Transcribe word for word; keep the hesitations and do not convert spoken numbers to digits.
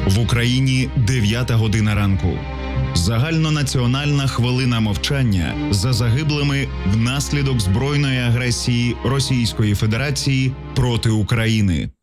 В Україні дев'ята година ранку. Загальнонаціональна хвилина мовчання за загиблими внаслідок збройної агресії Російської Федерації проти України.